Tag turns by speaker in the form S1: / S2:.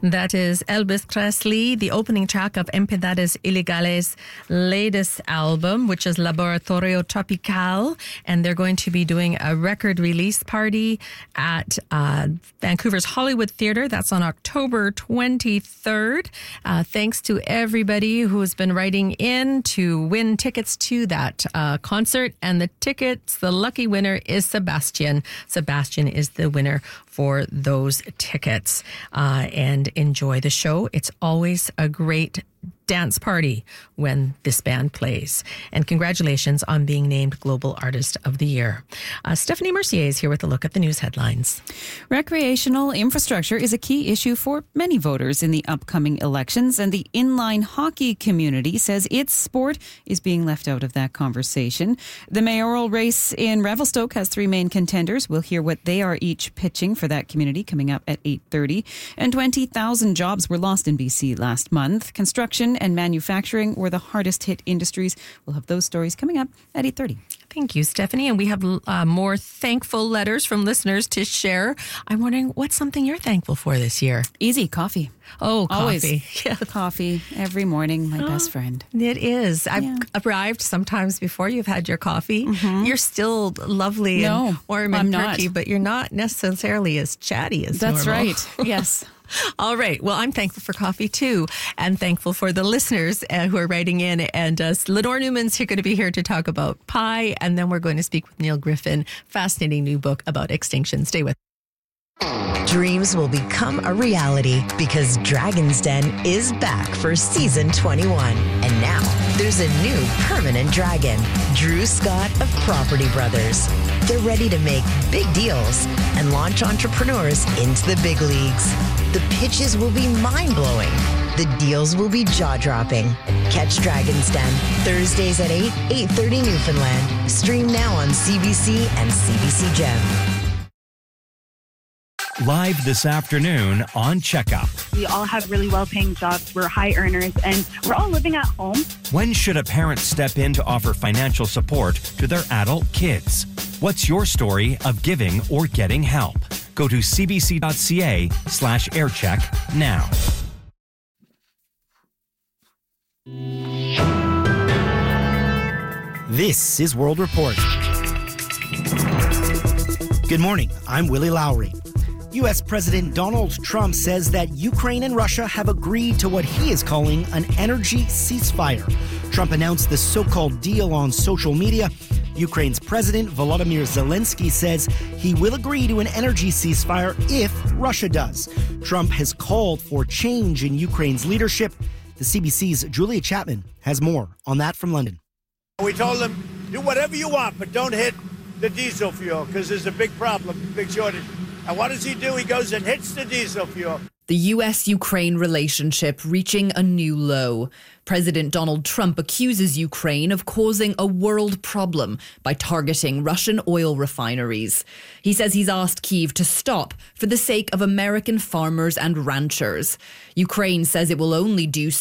S1: That is Elvis Presley, the opening track of Empedades Ilegales' latest album, which is Laboratorio Tropical. And they're going to be doing a record release party at Vancouver's Hollywood Theatre. That's on October 23rd. Thanks to everybody who's been writing in to win tickets to that concert. And the tickets, the lucky winner is Sebastian. Sebastian is the winner for those tickets. And enjoy the show. It's always a great dance party when this band plays. And congratulations on being named Global Artist of the Year. Stephanie Mercier is here with a look at the news headlines.
S2: Recreational infrastructure is a key issue for many voters in the upcoming elections, and the inline hockey community says its sport is being left out of that conversation. The mayoral race in Revelstoke has three main contenders. We'll hear what they are each pitching for that community coming up at 8:30. And 20,000 jobs were lost in BC last month. Construction and manufacturing were the hardest hit industries. We'll have those stories coming up at 8:30.
S1: Thank you, Stephanie. And we have more thankful letters from listeners to share. I'm wondering, what's something you're thankful for this year?
S2: Easy, coffee.
S1: Oh, coffee.
S2: Always. Yeah. Coffee every morning, my best friend.
S1: It is. I've arrived sometimes before you've had your coffee. Mm-hmm. You're still lovely and warm and perky, but you're not necessarily as chatty as normal.
S2: That's right. Yes.
S1: All right. Well, I'm thankful for coffee too, and thankful for the listeners who are writing in. And Lenore Newman's going to be here to talk about pie, and then we're going to speak with Neil Griffin. Fascinating new book about extinction. Stay with us.
S3: Dreams will become a reality because Dragon's Den is back for season 21. And now there's a new permanent dragon, Drew Scott of Property Brothers. They're ready to make big deals and launch entrepreneurs into the big leagues. The pitches will be mind-blowing. The deals will be jaw-dropping. Catch Dragon's Den Thursdays at 8:30 Newfoundland. Stream now on CBC and CBC Gem.
S4: Live this afternoon on Checkup.
S5: We all have really well-paying jobs. We're high earners, and we're all living at home.
S4: When should a parent step in to offer financial support to their adult kids? What's your story of giving or getting help? Go to cbc.ca/aircheck now.
S6: This is World Report. Good morning, I'm Willie Lowry. U.S. President Donald Trump says that Ukraine and Russia have agreed to what he is calling an energy ceasefire. Trump announced the so-called deal on social media. Ukraine's President Volodymyr Zelensky says he will agree to an energy ceasefire if Russia does. Trump has called for change in Ukraine's leadership. The CBC's Julia Chapman has more on that from London.
S7: We told them, do whatever you want, but don't hit the diesel fuel because there's a big problem, big shortage. And what does he do? He goes and hits the diesel fuel.
S8: The US-Ukraine relationship reaching a new low. President Donald Trump accuses Ukraine of causing a world problem by targeting Russian oil refineries. He says he's asked Kyiv to stop for the sake of American farmers and ranchers. Ukraine says it will only do